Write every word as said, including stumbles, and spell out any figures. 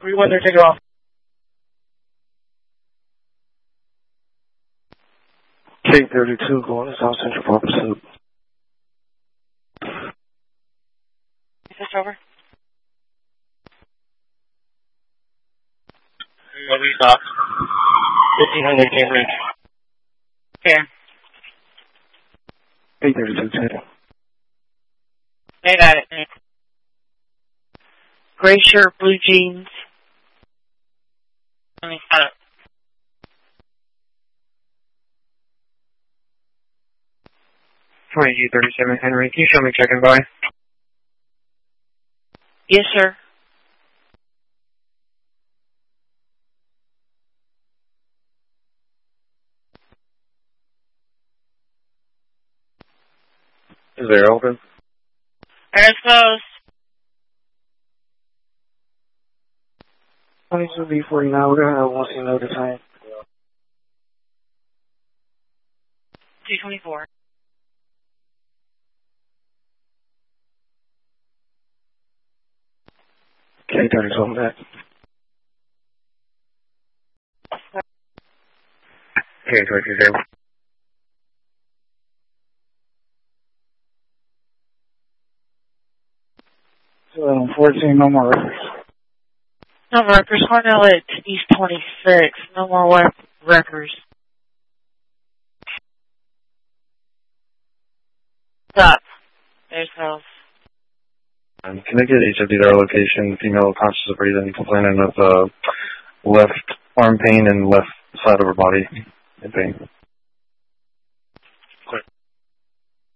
three one, they're taking off. K thirty-two going to South Central for pursuit. Is this over? What we stop? fifteen hundred Cambridge. Here. K thirty-two, ten. I got it. Gray shirt, blue jeans. Let me stop. twenty-two thirty-seven Henry, can you show me check-in by? Yes, sir. Is there open? There it goes. twenty-two B forty-nine, we're going to have one scene over time. two twenty-four. K thirty-two, I'm back. K thirty-two, zero. So, fourteen, no more records. No records. Cornell at East twenty-six. No more rec- records. Stop. There's those. Um, can I get H F D to our location? Female conscious of breathing, complaining of uh, left arm pain and left side of her body pain.